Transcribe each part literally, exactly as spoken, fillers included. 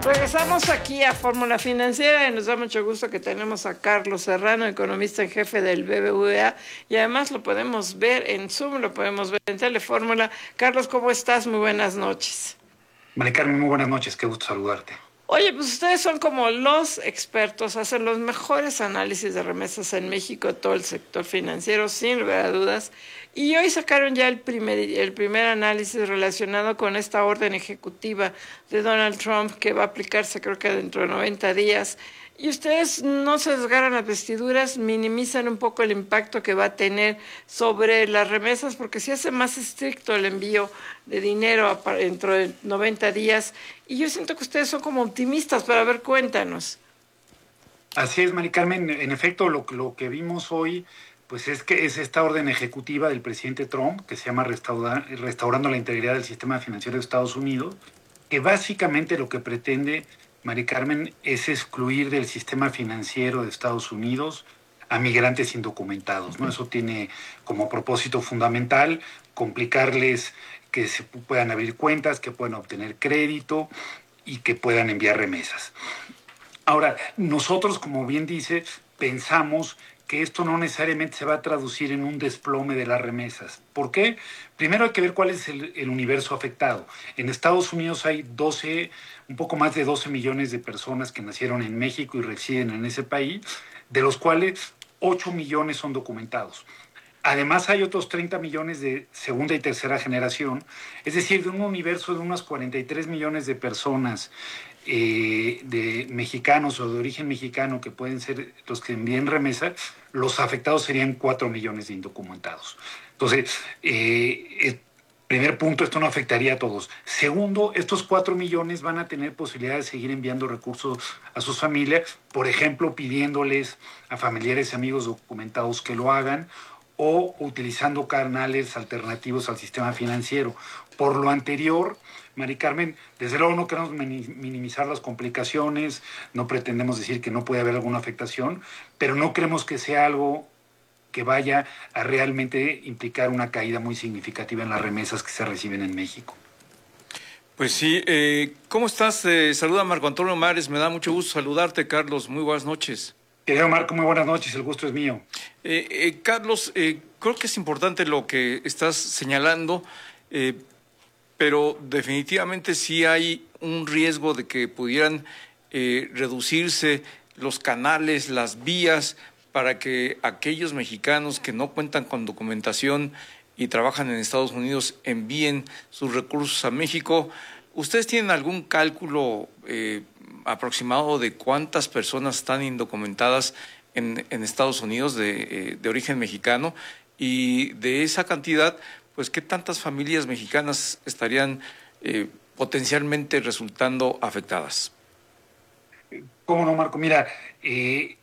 Regresamos aquí a Fórmula Financiera y nos da mucho gusto que tenemos a Carlos Serrano, economista en jefe del B B V A, y además lo podemos ver en Zoom, lo podemos ver en Telefórmula. Carlos, ¿cómo estás? Muy buenas noches. Mari Carmen, muy buenas noches, qué gusto saludarte. Oye, pues ustedes son como los expertos, hacen los mejores análisis de remesas en México, todo el sector financiero, sin lugar a dudas. Y hoy sacaron ya el primer, el primer análisis relacionado con esta orden ejecutiva de Donald Trump que va a aplicarse creo que dentro de noventa días. Y ustedes no se desgarran las vestiduras, minimizan un poco el impacto que va a tener sobre las remesas, porque si hace más estricto el envío de dinero dentro de noventa días. Y yo siento que ustedes son como optimistas, pero a ver, cuéntanos. Así es, Mari Carmen, en efecto, lo, lo que vimos hoy, pues es que es esta orden ejecutiva del presidente Trump, que se llama Restaurar, Restaurando la Integridad del Sistema Financiero de Estados Unidos, que básicamente lo que pretende, Mari Carmen, es excluir del sistema financiero de Estados Unidos a migrantes indocumentados, ¿no? Eso tiene como propósito fundamental complicarles que se puedan abrir cuentas, que puedan obtener crédito y que puedan enviar remesas. Ahora, nosotros, como bien dice, pensamos que esto no necesariamente se va a traducir en un desplome de las remesas. ¿Por qué? Primero hay que ver cuál es el, el universo afectado. En Estados Unidos hay doce, un poco más de doce millones de personas que nacieron en México y residen en ese país, de los cuales ocho millones son documentados. Además hay otros treinta millones de segunda y tercera generación, es decir, de un universo de unos cuarenta y tres millones de personas eh, de mexicanos o de origen mexicano que pueden ser los que envíen remesa, los afectados serían cuatro millones de indocumentados. Entonces, eh, el primer punto, esto no afectaría a todos. Segundo, estos cuatro millones van a tener posibilidad de seguir enviando recursos a sus familias, por ejemplo, pidiéndoles a familiares y amigos documentados que lo hagan, o utilizando canales alternativos al sistema financiero. Por lo anterior, Mari Carmen, desde luego no queremos minimizar las complicaciones, no pretendemos decir que no puede haber alguna afectación, pero no creemos que sea algo que vaya a realmente implicar una caída muy significativa en las remesas que se reciben en México. Pues sí, eh, ¿cómo estás? Eh, saluda Marco Antonio Mares, me da mucho gusto saludarte, Carlos, muy buenas noches. Querido Marco, muy buenas noches, el gusto es mío. Eh, eh, Carlos, eh, creo que es importante lo que estás señalando, eh, pero definitivamente sí hay un riesgo de que pudieran eh, reducirse los canales, las vías, para que aquellos mexicanos que no cuentan con documentación y trabajan en Estados Unidos envíen sus recursos a México. ¿Ustedes tienen algún cálculo eh, aproximado de cuántas personas están indocumentadas en, en Estados Unidos de, eh, de origen mexicano? Y de esa cantidad, pues, ¿qué tantas familias mexicanas estarían eh, potencialmente resultando afectadas? ¿Cómo no, Marco? Mira, eh,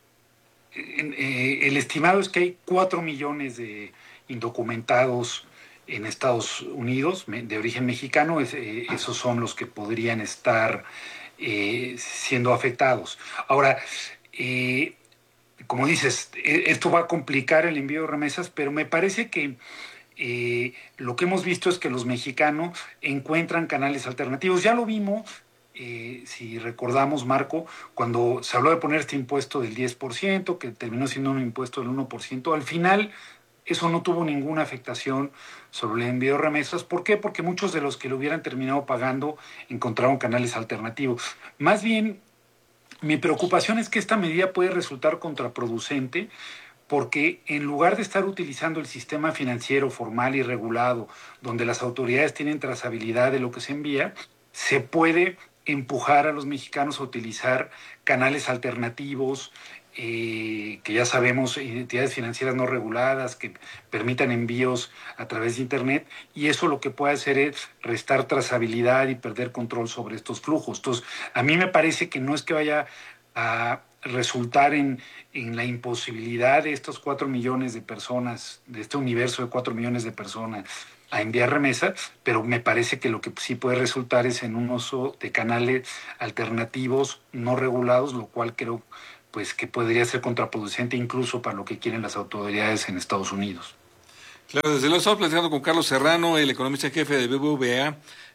eh, el estimado es que hay cuatro millones de indocumentados en Estados Unidos de origen mexicano. Es, eh, esos son los que podrían estar eh, siendo afectados. Ahora, eh, como dices, esto va a complicar el envío de remesas, pero me parece que eh, lo que hemos visto es que los mexicanos encuentran canales alternativos. Ya lo vimos, eh, si recordamos, Marco, cuando se habló de poner este impuesto del diez por ciento, que terminó siendo un impuesto del uno por ciento, al final eso no tuvo ninguna afectación sobre el envío de remesas. ¿Por qué? Porque muchos de los que lo hubieran terminado pagando encontraron canales alternativos. Más bien, mi preocupación es que esta medida puede resultar contraproducente, porque en lugar de estar utilizando el sistema financiero formal y regulado, donde las autoridades tienen trazabilidad de lo que se envía, se puede empujar a los mexicanos a utilizar canales alternativos, eh, que ya sabemos, entidades financieras no reguladas, que permitan envíos a través de Internet, y eso lo que puede hacer es restar trazabilidad y perder control sobre estos flujos. Entonces, a mí me parece que no es que vaya a resultar en, en la imposibilidad de estos cuatro millones de personas, de este universo de cuatro millones de personas, a enviar remesas, pero me parece que lo que sí puede resultar es en un uso de canales alternativos no regulados, lo cual creo pues que podría ser contraproducente incluso para lo que quieren las autoridades en Estados Unidos. Claro, desde luego estamos platicando con Carlos Serrano, el economista en jefe de B B V A.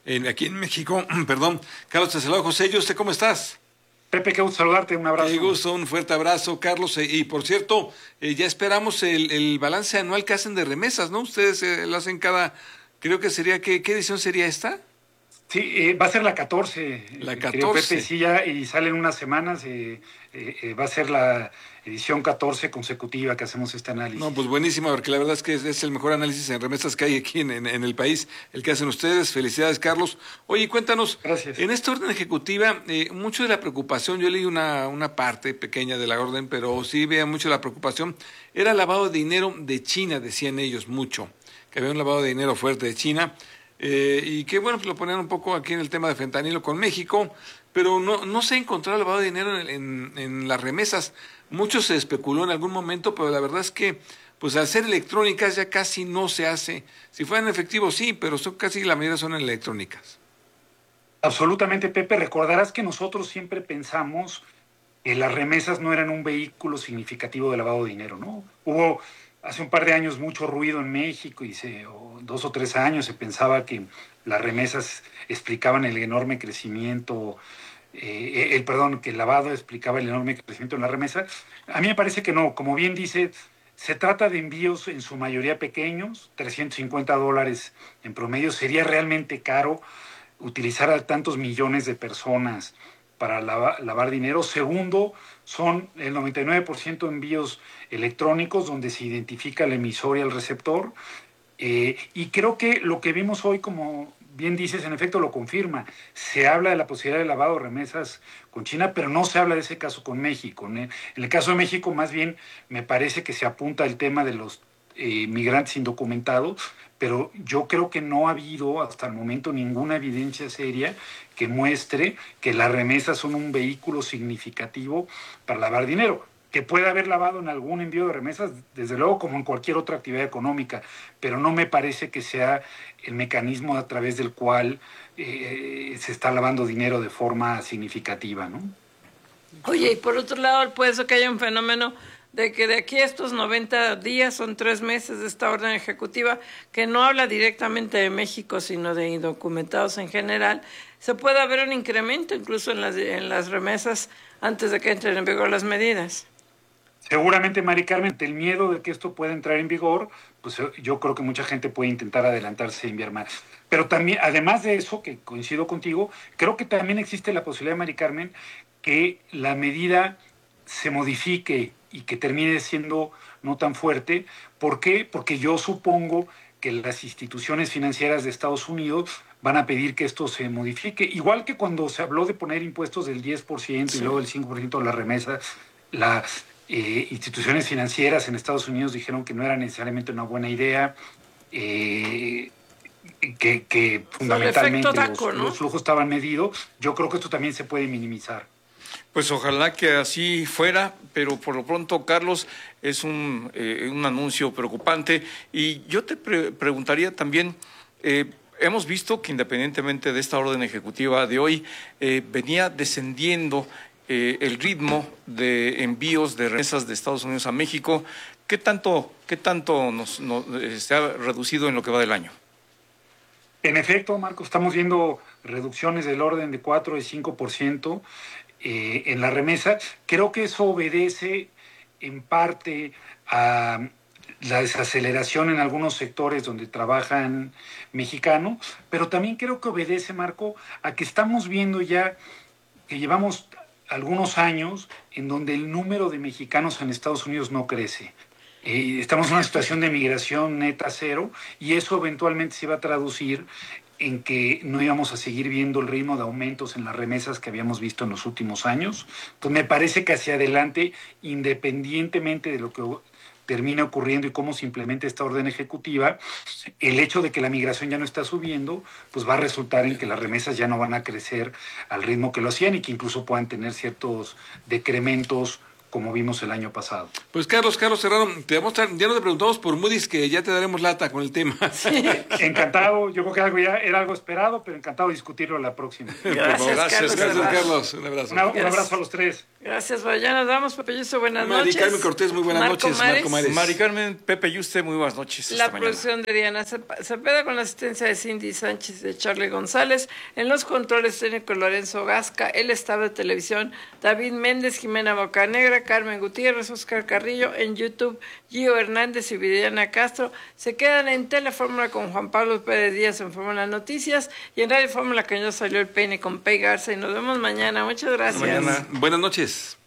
en, aquí en México. Perdón, Carlos Tecelado José, ¿usted cómo estás? Pepe, qué gusto saludarte, un abrazo. Qué gusto, un fuerte abrazo, Carlos. Y por cierto, eh, ya esperamos el, el balance anual que hacen de remesas, ¿no? Ustedes eh, lo hacen cada, creo que sería, ¿qué, qué edición sería esta? Sí, eh, va a ser la catorce. La eh, catorce. Pepe, sí, ya, y salen unas semanas, eh, eh, eh, va a ser la edición catorce consecutiva que hacemos este análisis. No, pues buenísima, porque la verdad es que es, es el mejor análisis en remesas que hay aquí en, en, en el país, el que hacen ustedes. Felicidades, Carlos. Oye, cuéntanos, Gracias. En esta orden ejecutiva, eh, mucho de la preocupación, yo leí una, una parte pequeña de la orden, pero sí veía mucho la preocupación, era lavado de dinero de China, decían ellos, mucho, que había un lavado de dinero fuerte de China. Eh, y que bueno, pues lo ponían un poco aquí en el tema de fentanilo con México, pero no, no se ha encontrado lavado de dinero en, en, en las remesas. Mucho se especuló en algún momento, pero la verdad es que, pues al ser electrónicas ya casi no se hace. Si fueran efectivos, sí, pero son casi la mayoría son electrónicas. Absolutamente, Pepe. Recordarás que nosotros siempre pensamos que las remesas no eran un vehículo significativo de lavado de dinero, ¿no? Hubo hace un par de años mucho ruido en México y se, o dos o tres años se pensaba que las remesas explicaban el enorme crecimiento, eh, el perdón, que el lavado explicaba el enorme crecimiento en la remesa. A mí me parece que no, como bien dice, se trata de envíos en su mayoría pequeños, trescientos cincuenta dólares en promedio. Sería realmente caro utilizar a tantos millones de personas para lavar, lavar dinero. Segundo, son el noventa y nueve por ciento envíos electrónicos donde se identifica el emisor y el receptor. Eh, y creo que lo que vimos hoy, como bien dices, en efecto lo confirma. Se habla de la posibilidad de lavado de remesas con China, pero no se habla de ese caso con México. En el caso de México, más bien, me parece que se apunta el tema de los eh, migrantes indocumentados, pero yo creo que no ha habido hasta el momento ninguna evidencia seria que muestre que las remesas son un vehículo significativo para lavar dinero. Que puede haber lavado en algún envío de remesas, desde luego, como en cualquier otra actividad económica, pero no me parece que sea el mecanismo a través del cual eh, se está lavando dinero de forma significativa, ¿no? Oye, y por otro lado, puede ser que haya un fenómeno de que de aquí a estos noventa días, son tres meses de esta orden ejecutiva, que no habla directamente de México, sino de indocumentados en general, se puede haber un incremento incluso en las, en las remesas antes de que entren en vigor las medidas. Seguramente, Mari Carmen, ante el miedo de que esto pueda entrar en vigor, pues yo creo que mucha gente puede intentar adelantarse a enviar más. Pero también, además de eso, que coincido contigo, creo que también existe la posibilidad, Mari Carmen, que la medida se modifique y que termine siendo no tan fuerte. ¿Por qué? Porque yo supongo que las instituciones financieras de Estados Unidos van a pedir que esto se modifique. Igual que cuando se habló de poner impuestos del diez por ciento sí. y luego del cinco por ciento de las remesas, las eh, instituciones financieras en Estados Unidos dijeron que no era necesariamente una buena idea, eh, que, que fundamentalmente taco, los, ¿no? los flujos estaban medidos. Yo creo que esto también se puede minimizar. Pues ojalá que así fuera, pero por lo pronto, Carlos, es un, eh, un anuncio preocupante. Y yo te pre preguntaría también, eh, hemos visto que independientemente de esta orden ejecutiva de hoy, eh, venía descendiendo eh, el ritmo de envíos de remesas de Estados Unidos a México. ¿Qué tanto, qué tanto nos, nos, eh, se ha reducido en lo que va del año? En efecto, Marco, estamos viendo reducciones del orden de cuatro y cinco por ciento. Eh, en la remesa. Creo que eso obedece en parte a la desaceleración en algunos sectores donde trabajan mexicanos, pero también creo que obedece, Marco, a que estamos viendo ya que llevamos algunos años en donde el número de mexicanos en Estados Unidos no crece. Eh, estamos en una situación de migración neta cero y eso eventualmente se va a traducir en que no íbamos a seguir viendo el ritmo de aumentos en las remesas que habíamos visto en los últimos años. Entonces me parece que hacia adelante, independientemente de lo que termine ocurriendo y cómo se implemente esta orden ejecutiva, el hecho de que la migración ya no está subiendo, pues va a resultar en que las remesas ya no van a crecer al ritmo que lo hacían y que incluso puedan tener ciertos decrementos como vimos el año pasado. Pues Carlos, Carlos Serrano, te vamos a, ya no te preguntamos por Moody's, que ya te daremos lata con el tema. Sí. Encantado, yo creo que algo ya era algo esperado, pero encantado de discutirlo la próxima. Gracias, Gracias, Carlos. Gracias, Serrano. Carlos. Un abrazo. Una- un abrazo a los tres. Gracias, bueno, ya nos vamos, Pepe Yuste, buenas Mari noches. Carmen Cortés, muy buenas Marco noches. Mares. Marco Mares. Mari Carmen, Pepe y usted, muy buenas noches. La Hasta mañana. producción de Diana Cepa- Cepeda con la asistencia de Cindy Sánchez y de Charlie González. En los controles técnicos Lorenzo Gasca, el estado de televisión David Méndez, Jimena Bocanegra, Carmen Gutiérrez, Oscar Carrillo. En YouTube Gio Hernández y Viridiana Castro. Se quedan en Telefórmula con Juan Pablo Pérez Díaz en Fórmula Noticias y en Radio Fórmula que ya salió el peine con Pei Garza y nos vemos mañana. Muchas gracias. Mañana. Buenas noches.